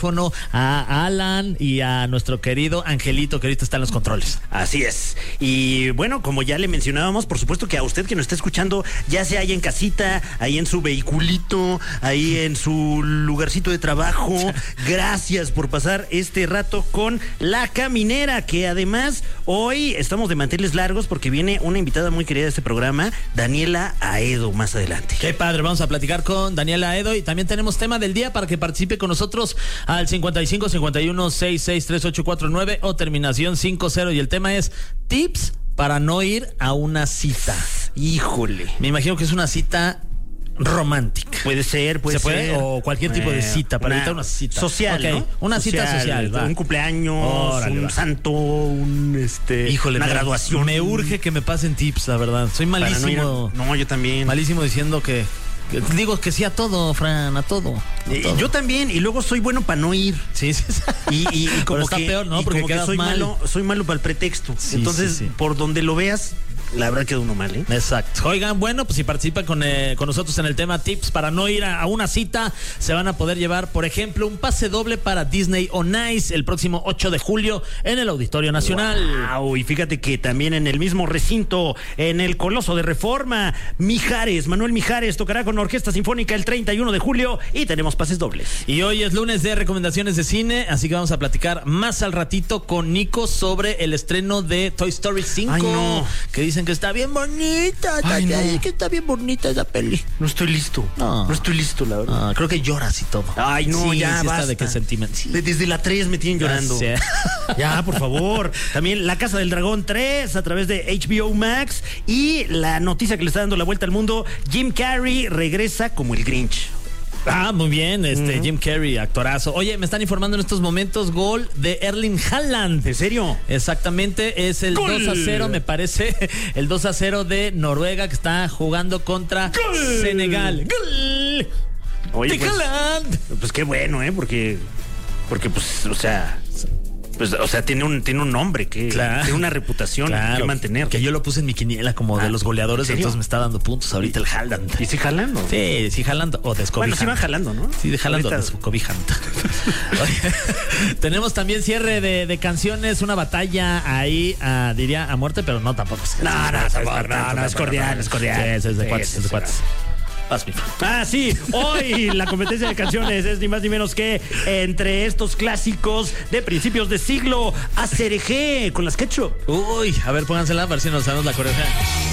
a Alan y a nuestro querido Angelito, que ahorita está en los controles. Así es. Y bueno, como ya le mencionábamos, por supuesto que a usted que nos está escuchando, ya sea ahí en casita, ahí en su vehiculito, ahí en su lugarcito de trabajo, gracias por pasar este rato con La Caminera, que además hoy estamos de manteles largos porque viene una invitada muy querida de este programa, Daniela Aedo, más adelante. Qué padre, vamos a platicar con Daniela Aedo y también tenemos tema del día para que participe con nosotros al 55 51 66 3849 o terminación 50, y el tema es tips para no ir a una cita. Híjole. Me imagino que es una cita romántica. Puede ser, ¿Se puede? O cualquier tipo de cita, para evitar una cita. Social, okay, ¿no? Una cita social. Un cumpleaños, órale, un santo, Híjole, una graduación. Me urge que me pasen tips, la verdad. Soy malísimo. No, yo también. Malísimo diciendo que digo que sí a todo, Fran, a todo. Yo también, y luego soy bueno para no ir. Sí. Y como está que, peor, ¿no? Porque como que soy malo para el pretexto. Sí, entonces, sí. por donde lo veas, la verdad queda uno mal, ¿eh? Exacto. Oigan, bueno, pues si participan con nosotros en el tema tips para no ir a una cita, se van a poder llevar, por ejemplo, un pase doble para Disney on Ice el próximo 8 de julio en el Auditorio Nacional. Wow, y fíjate que también en el mismo recinto, en el Coloso de Reforma, Manuel Mijares tocará con Orquesta Sinfónica el 31 de julio y tenemos pases dobles. Y hoy es lunes de recomendaciones de cine, así que vamos a platicar más al ratito con Nico sobre el estreno de Toy Story 5. Ay, no. Que dicen que está bien bonita. Ay, no. Que está bien bonita esa peli. No estoy listo. No estoy listo, la verdad. Creo que lloras y todo. Ay, no, sí, ya sí basta. Está de que sentimiento. Sí. Desde la 3 me tienen llorando. Sí. Ya, por favor. También La Casa del Dragón 3 a través de HBO Max. Y la noticia que le está dando la vuelta al mundo, Jim Carrey regresa como el Grinch. Muy bien, Jim Carrey, actorazo. Oye, me están informando en estos momentos, gol de Erling Haaland. ¿En serio? Exactamente, es el ¡Gol! 2-0, me parece, el 2-0 de Noruega, que está jugando contra ¡Gol! Senegal. ¡Gol! Oye, de Haaland. Pues qué bueno, porque pues, o sea, tiene un nombre, tiene una reputación que mantener. Que yo lo puse en mi quiniela como de los goleadores, entonces me está dando puntos ahorita el Haaland. ¿Y si jalando? Sí, jalando o descobijando. Bueno, sí van jalando, ¿no? Sí, de jalando o descobijando. Tenemos también cierre de canciones, una batalla ahí, diría a muerte, pero no tampoco. No, es cordial. Sí, es de cuates. Sí, hoy la competencia de canciones es ni más ni menos que entre estos clásicos de principios de siglo, ACRG con las Ketchup. Uy, a ver, póngansela, a ver si nos sabemos la coreografía.